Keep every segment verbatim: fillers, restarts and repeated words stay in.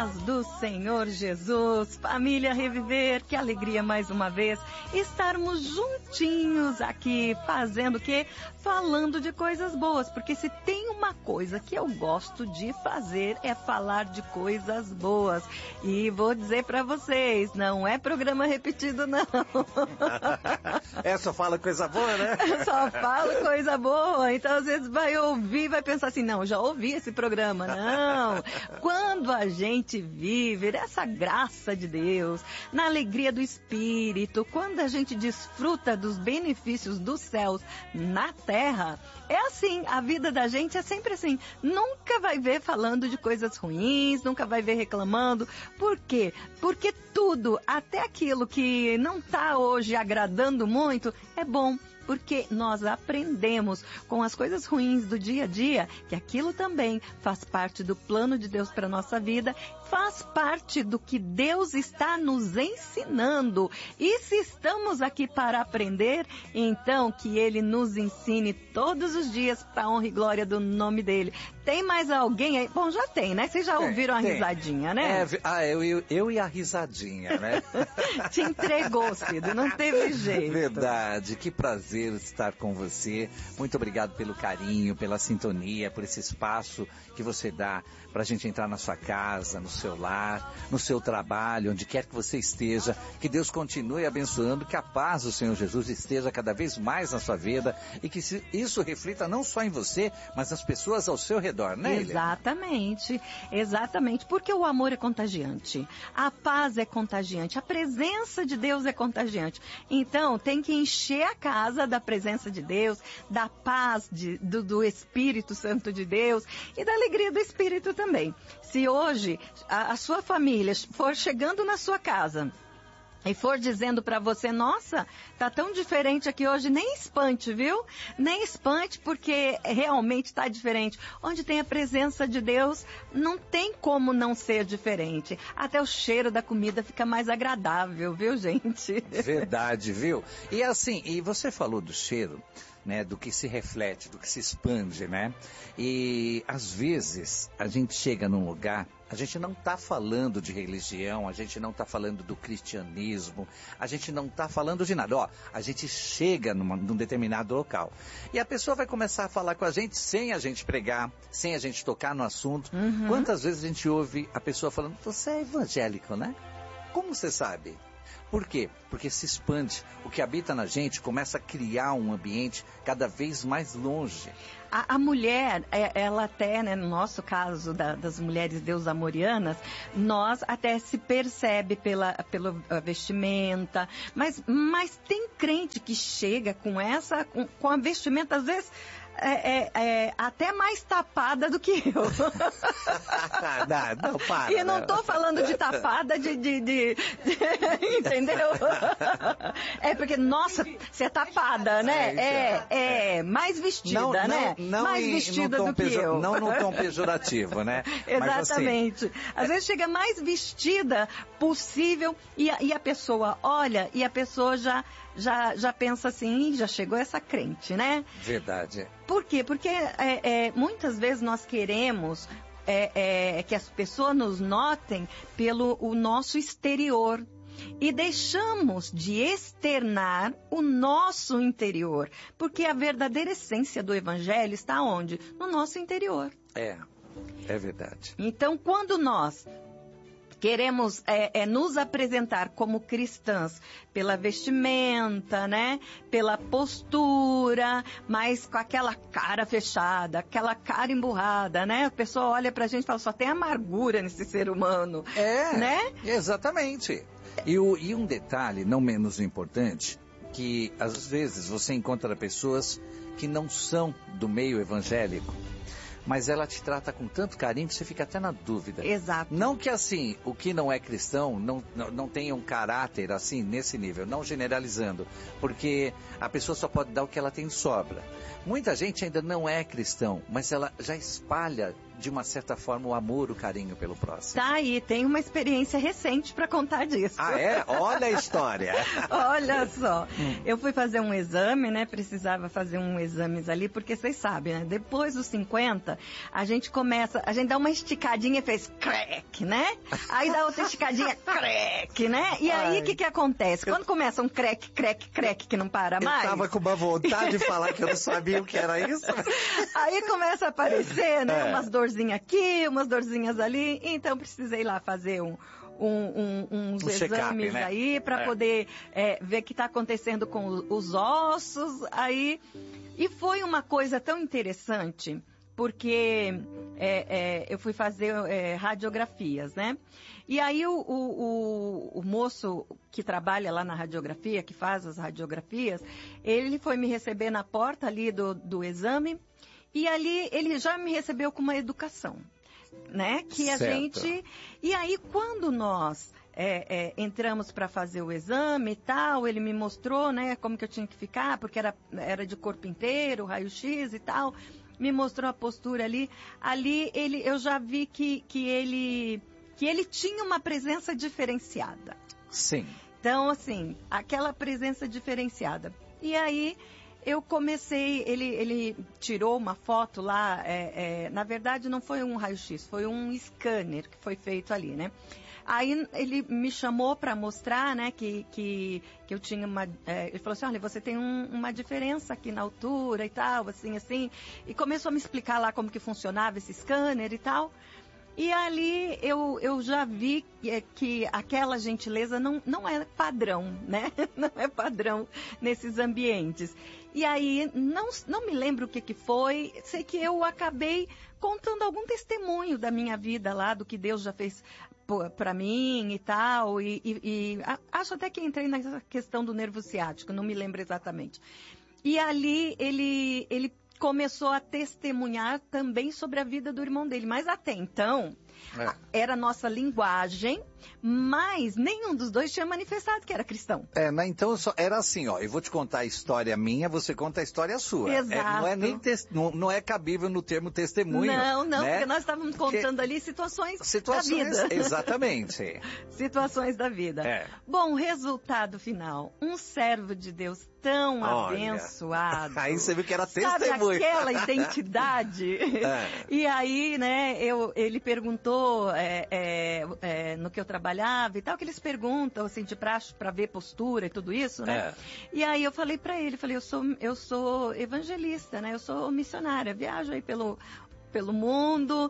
paz do Senhor Jesus, família Reviver, que alegria mais uma vez estarmos juntinhos aqui, fazendo o quê? Falando de coisas boas, porque se tem uma coisa que eu gosto de fazer é falar de coisas boas. E vou dizer pra vocês, não é programa repetido não. É, só fala coisa boa, né? Só falo coisa boa, então às vezes vai ouvir, vai pensar assim, não, já ouvi esse programa, não. Quando a gente vive essa graça de Deus, na alegria do Espírito, quando a gente desfruta dos benefícios dos céus na terra, é assim, a vida da gente é sempre assim, nunca vai ver falando de coisas ruins, nunca vai ver reclamando. Por quê? Porque tudo, até aquilo que não está hoje agradando muito, é bom. Porque nós aprendemos com as coisas ruins do dia a dia que aquilo também faz parte do plano de Deus para a nossa vida, faz parte do que Deus está nos ensinando. E se estamos aqui para aprender, então que Ele nos ensine todos os dias para a honra e glória do nome dEle. Tem mais alguém aí? Bom, já tem, né? Vocês já tem, ouviram a tem. risadinha, né? É, ah, eu, eu, eu e a risadinha, né? Te entregou, Cido, não teve jeito. Verdade, que prazer estar com você. Muito obrigado pelo carinho, pela sintonia, por esse espaço que você dá pra gente entrar na sua casa, no seu lar, no seu trabalho, onde quer que você esteja. Que Deus continue abençoando, que a paz do Senhor Jesus esteja cada vez mais na sua vida e que isso reflita não só em você, mas nas pessoas ao seu redor, né, Helena? Exatamente, exatamente, porque o amor é contagiante, a paz é contagiante, a presença de Deus é contagiante. Então, tem que encher a casa da presença de Deus, da paz de, do, do Espírito Santo de Deus e da alegria do Espírito também. Se hoje a, a sua família for chegando na sua casa e for dizendo pra você, nossa, tá tão diferente aqui hoje, nem espante, viu? Nem espante, porque realmente tá diferente. Onde tem a presença de Deus, não tem como não ser diferente. Até o cheiro da comida fica mais agradável, viu, gente? Verdade, viu? E assim, e você falou do cheiro, né, do que se reflete, do que se expande, né? E às vezes a gente chega num lugar, a gente não está falando de religião, a gente não está falando do cristianismo, a gente não está falando de nada. Ó, a gente chega numa, num determinado local e a pessoa vai começar a falar com a gente sem a gente pregar, sem a gente tocar no assunto. Uhum. Quantas vezes a gente ouve a pessoa falando, você é evangélico, né? Como você sabe? Por quê? Porque se expande. O que habita na gente começa a criar um ambiente cada vez mais longe. A, a mulher, ela até, né, no nosso caso da, das mulheres deus-amorianas, nós até se percebe pela, pela vestimenta, mas, mas tem crente que chega com essa, com, com a vestimenta, às vezes, É, é, é até mais tapada do que eu. não, não, para, e não tô falando de tapada de, de, de, de entendeu? É porque, nossa, você é tapada, né? É, é, é mais vestida, não, né? Não, não mais em, vestida do que pejo, eu. Não num tom pejorativo, né? Exatamente. Mas, assim, às vezes chega mais vestida possível e a, e a pessoa olha e a pessoa já, já, já pensa assim, já chegou essa crente, né? Verdade. Por quê? Porque é, é, muitas vezes nós queremos é, é, que as pessoas nos notem pelo o nosso exterior e deixamos de externar o nosso interior, porque a verdadeira essência do Evangelho está onde? No nosso interior. É, é verdade. Então, quando nós queremos é, é, nos apresentar como cristãs pela vestimenta, né? Pela postura, mas com aquela cara fechada, aquela cara emburrada, né? A pessoa olha pra gente e fala, só tem amargura nesse ser humano. É, né? Exatamente. E, o, e um detalhe, não menos importante, que às vezes você encontra pessoas que não são do meio evangélico, mas ela te trata com tanto carinho que você fica até na dúvida. Exato. Não que assim, o que não é cristão não, não, não tenha um caráter assim, nesse nível, não generalizando, porque a pessoa só pode dar o que ela tem de sobra. Muita gente ainda não é cristão, mas ela já espalha de uma certa forma, o amor, o carinho pelo próximo. Tá aí, tem uma experiência recente para contar disso. Ah, é? Olha a história. Olha só, hum. eu fui fazer um exame, né? Precisava fazer um exame ali, porque vocês sabem, né? Depois dos cinquenta, a gente começa, a gente dá uma esticadinha e fez crack, né? Aí dá outra esticadinha, crack, né? E aí, o que que acontece? Quando começa um crack, crack, crack, que não para mais... Eu tava com uma vontade de falar que eu não sabia o que era isso. Aí começa a aparecer, né? É. Umas dorzinhas aqui, umas dorzinhas ali. Então, precisei lá fazer um... Um, um, uns um exames, né? Aí para é. poder é, ver o que está acontecendo com os ossos aí. E foi uma coisa tão interessante, porque é, é, eu fui fazer é, radiografias, né? E aí o, o, o, o moço que trabalha lá na radiografia, que faz as radiografias, ele foi me receber na porta ali do, do exame, e ali ele já me recebeu com uma educação. Né? Que a certo. gente... E aí, quando nós é, é, entramos para fazer o exame e tal, ele me mostrou, né, como que eu tinha que ficar, porque era, era de corpo inteiro, raio-x e tal, me mostrou a postura ali. Ali, ele, eu já vi que, que, ele, que ele tinha uma presença diferenciada. Sim. Então, assim, aquela presença diferenciada. E aí... Eu comecei, ele, ele tirou uma foto lá, é, é, na verdade não foi um raio-x, foi um scanner que foi feito ali, né? Aí ele me chamou para mostrar, né, que, que, que eu tinha uma... É, ele falou assim, olha, você tem um, uma diferença aqui na altura e tal, assim, assim. E começou a me explicar lá como que funcionava esse scanner e tal. E ali eu, eu já vi que, que aquela gentileza não, não é padrão, né? Não é padrão nesses ambientes. E aí, não, não me lembro o que, que foi, sei que eu acabei contando algum testemunho da minha vida lá, do que Deus já fez para mim e tal. E, e, e acho até que entrei nessa questão do nervo ciático, não me lembro exatamente. E ali ele... ele começou a testemunhar também sobre a vida do irmão dele. Mas até então, é. era a nossa linguagem, mas nenhum dos dois tinha manifestado que era cristão. É, mas então só, era assim, ó, eu vou te contar a história minha, você conta a história sua. Exato. É, não, é nem te, não, não é cabível no termo testemunho. Não, não, né? porque nós estávamos contando que... ali situações, situações da vida. Exatamente. Situações da vida. É. Bom, resultado final, um servo de Deus tão Olha. abençoado. Aí você viu que era testemunho. Sabe aquela identidade? É. E aí, né, eu, ele perguntou é, é, é, no que eu trabalhava e tal, que eles perguntam, assim, de praxe para ver postura e tudo isso, né? É. E aí eu falei para ele, falei, eu sou, eu sou evangelista, né? Eu sou missionária, viajo aí pelo... pelo mundo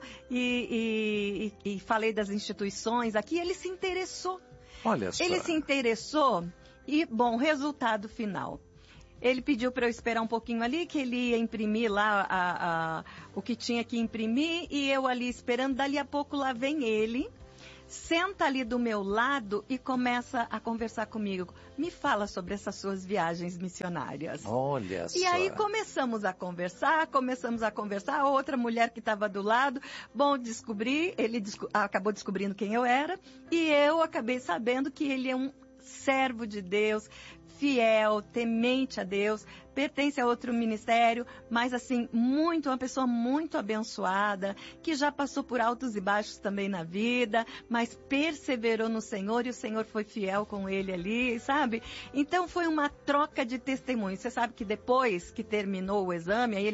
e, e, e, e falei das instituições aqui. Ele se interessou. Olha só. Ele se interessou e, bom, resultado final. Ele pediu para eu esperar um pouquinho ali, que ele ia imprimir lá a, a, o que tinha que imprimir, e eu ali esperando. Dali a pouco lá vem ele, senta ali do meu lado e começa a conversar comigo. Me fala sobre essas suas viagens missionárias. Olha só. E aí começamos a conversar, começamos a conversar. A outra mulher que estava do lado, bom, descobri, ele desco- acabou descobrindo quem eu era, e eu acabei sabendo que ele é um servo de Deus, fiel, temente a Deus, pertence a outro ministério, mas assim, muito, uma pessoa muito abençoada, que já passou por altos e baixos também na vida, mas perseverou no Senhor e o Senhor foi fiel com ele ali, sabe? Então foi uma troca de testemunhos. Você sabe que depois que terminou o exame, aí ele